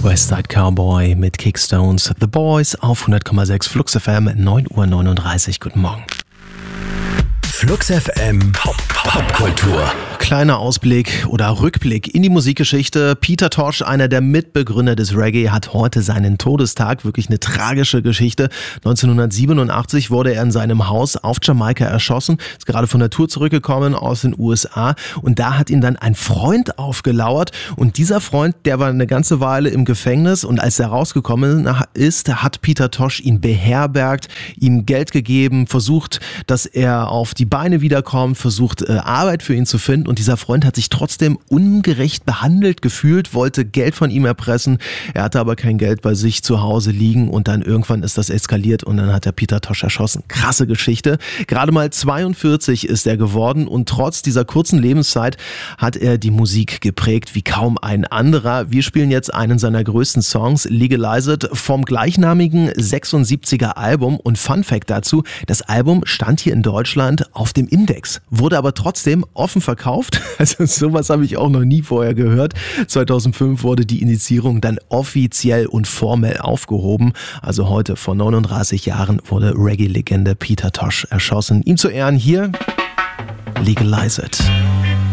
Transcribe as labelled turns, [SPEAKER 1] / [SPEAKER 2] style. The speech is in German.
[SPEAKER 1] Westside Cowboy mit Kickstones, The Boys auf 100,6 Flux FM, 9:39 Uhr. Guten Morgen.
[SPEAKER 2] Flux FM Popkultur.
[SPEAKER 1] Kleiner Ausblick oder Rückblick in die Musikgeschichte. Peter Tosh, einer der Mitbegründer des Reggae, hat heute seinen Todestag. Wirklich eine tragische Geschichte. 1987 wurde er in seinem Haus auf Jamaika erschossen. Ist gerade von der Tour zurückgekommen aus den USA. Und da hat ihn dann ein Freund aufgelauert. Und dieser Freund, der war eine ganze Weile im Gefängnis. Und als er rausgekommen ist, hat Peter Tosh ihn beherbergt, ihm Geld gegeben, versucht, dass er auf die Beine wiederkommt, versucht, Arbeit für ihn zu finden. Und dieser Freund hat sich trotzdem ungerecht behandelt gefühlt, wollte Geld von ihm erpressen. Er hatte aber kein Geld bei sich zu Hause liegen und dann irgendwann ist das eskaliert und dann hat er Peter Tosh erschossen. Krasse Geschichte. Gerade mal 42 ist er geworden und trotz dieser kurzen Lebenszeit hat er die Musik geprägt wie kaum ein anderer. Wir spielen jetzt einen seiner größten Songs, Legalize It, vom gleichnamigen 76er Album. Und Fun Fact dazu, das Album stand hier in Deutschland auf dem Index, wurde aber trotzdem offen verkauft. Also sowas habe ich auch noch nie vorher gehört. 2005 wurde die Indizierung dann offiziell und formell aufgehoben. Also heute vor 39 Jahren wurde Reggae-Legende Peter Tosh erschossen. Ihm zu Ehren hier Legalize It.